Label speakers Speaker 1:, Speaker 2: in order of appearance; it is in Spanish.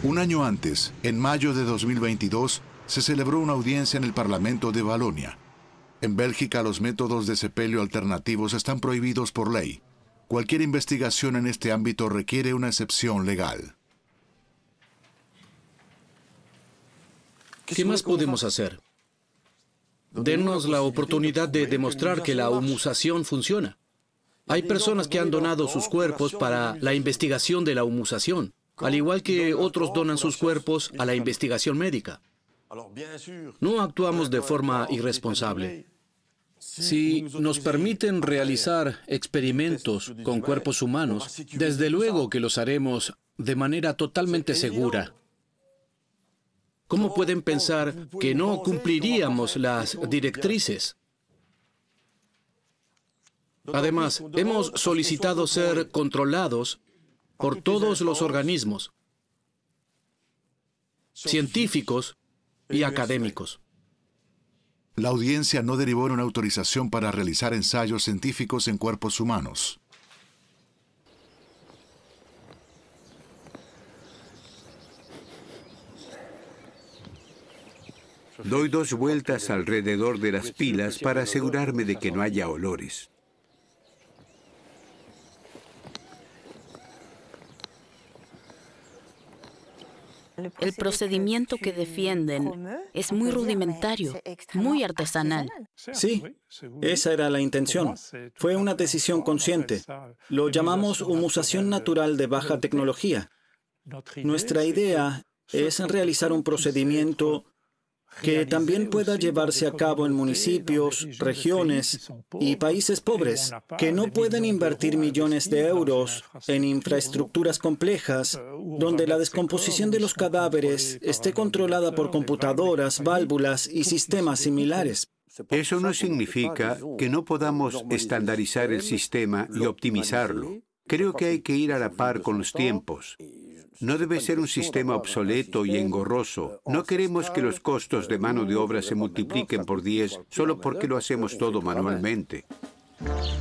Speaker 1: Un año antes, en mayo de 2022, se celebró una audiencia en el Parlamento de Valonia. En Bélgica, los métodos de sepelio alternativos están prohibidos por ley. Cualquier investigación en este ámbito requiere una excepción legal.
Speaker 2: ¿Qué más podemos hacer? Denos la oportunidad de demostrar que la humusación funciona. Hay personas que han donado sus cuerpos para la investigación de la humusación, al igual que otros donan sus cuerpos a la investigación médica. No actuamos de forma irresponsable. Si nos permiten realizar experimentos con cuerpos humanos, desde luego que los haremos de manera totalmente segura. ¿Cómo pueden pensar que no cumpliríamos las directrices? Además, hemos solicitado ser controlados por todos los organismos, científicos y académicos.
Speaker 1: La audiencia no derivó en una autorización para realizar ensayos científicos en cuerpos humanos.
Speaker 3: Doy 2 vueltas alrededor de las pilas para asegurarme de que no haya olores.
Speaker 4: El procedimiento que defienden es muy rudimentario, muy artesanal.
Speaker 5: Sí, esa era la intención. Fue una decisión consciente. Lo llamamos humusación natural de baja tecnología. Nuestra idea es realizar un procedimiento que también pueda llevarse a cabo en municipios, regiones y países pobres que no pueden invertir millones de euros en infraestructuras complejas, donde la descomposición de los cadáveres esté controlada por computadoras, válvulas y sistemas similares.
Speaker 3: Eso no significa que no podamos estandarizar el sistema y optimizarlo. Creo que hay que ir a la par con los tiempos. No debe ser un sistema obsoleto y engorroso. No queremos que los costos de mano de obra se multipliquen por 10 solo porque lo hacemos todo manualmente.